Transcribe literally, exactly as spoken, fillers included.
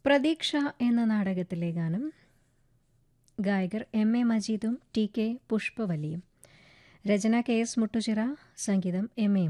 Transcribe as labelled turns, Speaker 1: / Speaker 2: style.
Speaker 1: പ്രതീക്ഷ എന്ന നാടകത്തിലെ ഗാനം. ഗായകർ M A മജീദും T K പുഷ്പവല്ലിയും. Rachana K S Muttuchira, സംഗീതം എം എ